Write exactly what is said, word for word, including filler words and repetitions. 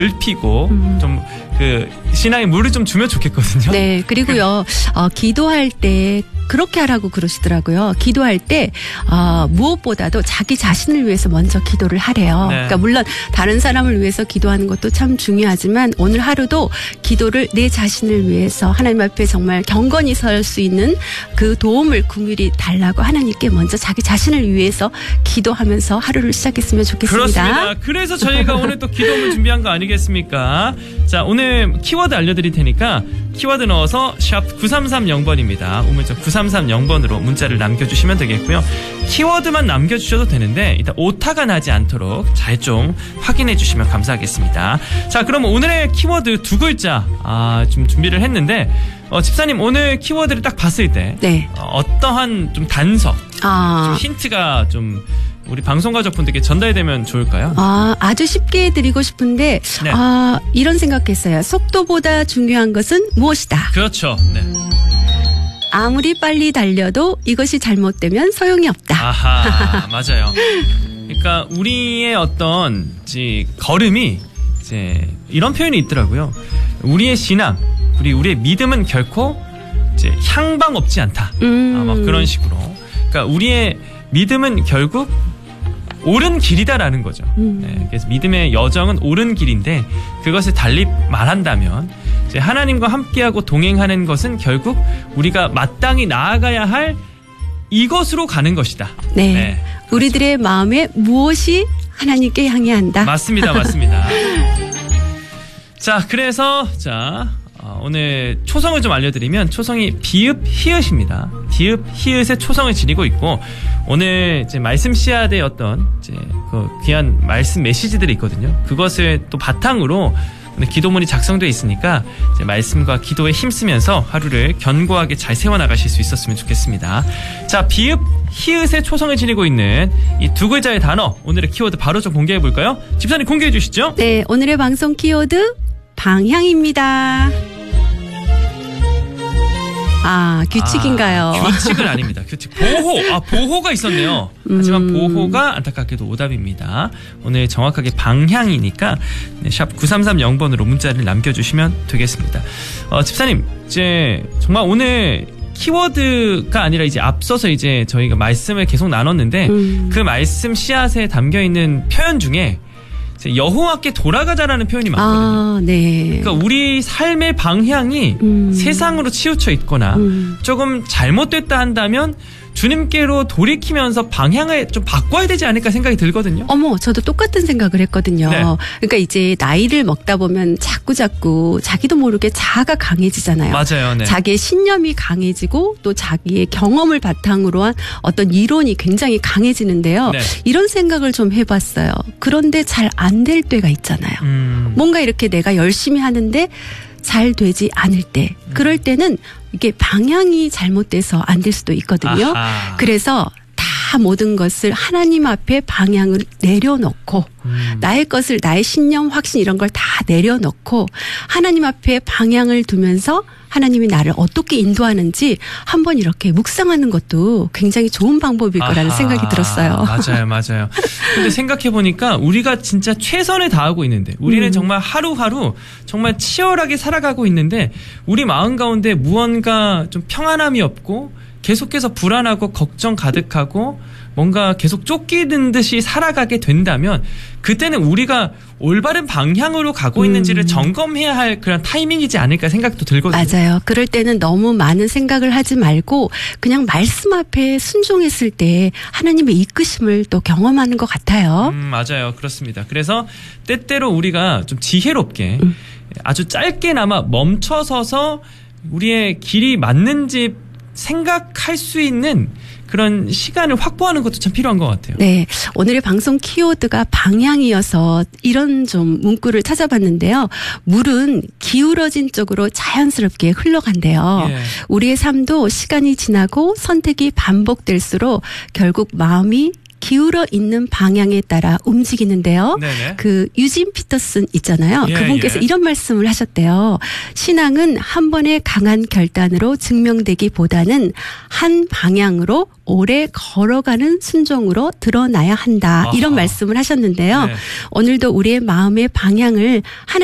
피고 음. 좀 그 신앙에 물을 좀 주면 좋겠거든요. 네, 그리고요 어, 기도할 때 그렇게 하라고 그러시더라고요. 기도할 때 어, 무엇보다도 자기 자신을 위해서 먼저 기도를 하래요. 네. 그러니까 물론 다른 사람을 위해서 기도하는 것도 참 중요하지만 오늘 하루도 기도를 내 자신을 위해서 하나님 앞에 정말 경건히 설 수 있는 그 도움을 궁일이 달라고 하나님께 먼저 자기 자신을 위해서 기도하면서 하루를 시작했으면 좋겠습니다. 그렇습니다. 그래서 저희가 오늘 또 기도문을 준비한 거 아니겠습니까? 자, 오늘 키워드 알려드릴 테니까 키워드 넣어서 샵 구삼삼영 번입니다. 우물정 구삼삼영 번으로 문자를 남겨주시면 되겠고요. 키워드만 남겨주셔도 되는데 일단 오타가 나지 않도록 잘 좀 확인해 주시면 감사하겠습니다. 자, 그럼 오늘의 키워드 두 글자 아, 좀 준비를 했는데 어, 집사님 오늘 키워드를 딱 봤을 때 네. 어, 어떠한 좀 단서, 아. 좀 힌트가 좀 우리 방송 가족분들께 전달되면 좋을까요? 아, 아주 쉽게 드리고 싶은데 네. 아, 이런 생각했어요. 속도보다 중요한 것은 무엇이다. 그렇죠. 네. 아무리 빨리 달려도 이것이 잘못되면 소용이 없다. 아하, 맞아요. 그러니까 우리의 어떤 이제 걸음이 이제 이런 표현이 있더라고요. 우리의 신앙, 우리 우리의 믿음은 결코 이제 향방 없지 않다. 음. 아, 막 그런 식으로. 그러니까 우리의 믿음은 결국 옳은 길이다라는 거죠. 음. 네, 그래서 믿음의 여정은 옳은 길인데 그것을 달리 말한다면 이제 하나님과 함께하고 동행하는 것은 결국 우리가 마땅히 나아가야 할 이것으로 가는 것이다. 네, 네. 우리들의 마음에 무엇이 하나님께 향해 한다. 맞습니다, 맞습니다. 자, 그래서 자 어, 오늘 초성을 좀 알려드리면 초성이 비읍 히읗입니다. 비읍 히읗의 초성을 지니고 있고 오늘 이제 말씀 씨앗의 어떤 이제 그 귀한 말씀 메시지들이 있거든요. 그것을 또 바탕으로 오늘 기도문이 작성되어 있으니까 이제 말씀과 기도에 힘쓰면서 하루를 견고하게 잘 세워나가실 수 있었으면 좋겠습니다. 자, 비읍 히읗의 초성을 지니고 있는 이 두 글자의 단어 오늘의 키워드 바로 좀 공개해 볼까요? 집사님 공개해 주시죠. 네, 오늘의 방송 키워드 방향입니다. 아, 규칙인가요? 아, 규칙은 아닙니다. 규칙. 보호. 아, 보호가 있었네요. 하지만 음. 보호가 안타깝게도 오답입니다. 오늘 정확하게 방향이니까 네, 샵 구삼삼영 번으로 문자를 남겨주시면 되겠습니다. 어, 집사님, 이제 정말 오늘 키워드가 아니라 이제 앞서서 이제 저희가 말씀을 계속 나눴는데 음. 그 말씀 씨앗에 담겨 있는 표현 중에 여호와께 돌아가자라는 표현이 많거든요. 아, 네. 그러니까 우리 삶의 방향이 음. 세상으로 치우쳐 있거나 음. 조금 잘못됐다 한다면 주님께로 돌이키면서 방향을 좀 바꿔야 되지 않을까 생각이 들거든요. 어머, 저도 똑같은 생각을 했거든요. 네. 그러니까 이제 나이를 먹다 보면 자꾸 자꾸 자기도 모르게 자아가 강해지잖아요. 맞아요. 네. 자기의 신념이 강해지고 또 자기의 경험을 바탕으로 한 어떤 이론이 굉장히 강해지는데요. 네. 이런 생각을 좀 해봤어요. 그런데 잘 안 될 때가 있잖아요. 음. 뭔가 이렇게 내가 열심히 하는데 잘 되지 않을 때, 그럴 때는 이게 방향이 잘못돼서 안 될 수도 있거든요. 아하. 그래서 다 모든 것을 하나님 앞에 방향을 내려놓고 음. 나의 것을 나의 신념, 확신 이런 걸 다 내려놓고 하나님 앞에 방향을 두면서 하나님이 나를 어떻게 인도하는지 한번 이렇게 묵상하는 것도 굉장히 좋은 방법일 거라는 아하. 생각이 들었어요. 맞아요, 맞아요. 근데 생각해 보니까 우리가 진짜 최선을 다하고 있는데 우리는 음. 정말 하루하루 정말 치열하게 살아가고 있는데 우리 마음 가운데 무언가 좀 평안함이 없고 계속해서 불안하고 걱정 가득하고 뭔가 계속 쫓기는 듯이 살아가게 된다면 그때는 우리가 올바른 방향으로 가고 있는지를 음. 점검해야 할 그런 타이밍이지 않을까 생각도 들거든요. 맞아요. 그럴 때는 너무 많은 생각을 하지 말고 그냥 말씀 앞에 순종했을 때 하나님의 이끄심을 또 경험하는 것 같아요. 음, 맞아요. 그렇습니다. 그래서 때때로 우리가 좀 지혜롭게 음. 아주 짧게나마 멈춰서서 우리의 길이 맞는지 생각할 수 있는 그런 시간을 확보하는 것도 참 필요한 것 같아요. 네. 오늘의 방송 키워드가 방향이어서 이런 좀 문구를 찾아봤는데요. 물은 기울어진 쪽으로 자연스럽게 흘러간대요. 예. 우리의 삶도 시간이 지나고 선택이 반복될수록 결국 마음이 기울어 있는 방향에 따라 움직이는데요. 네네. 그 유진 피터슨 있잖아요. 예, 그분께서 예. 이런 말씀을 하셨대요. 신앙은 한 번의 강한 결단으로 증명되기보다는 한 방향으로 오래 걸어가는 순종으로 드러나야 한다. 아하. 이런 말씀을 하셨는데요. 네. 오늘도 우리의 마음의 방향을 하나